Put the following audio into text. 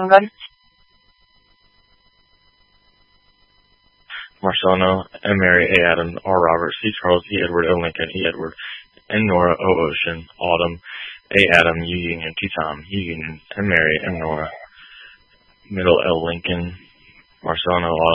Good. Marcelino, M. Mary, A. Adam, R. Robert, C. Charles, E. Edward, O. Lincoln, E. Edward, N. Nora, O. Ocean, Autumn, A. Adam, U. Union, T. Tom, U. Union, M. Mary, M. Nora, Middle, L. Lincoln, Marcelino,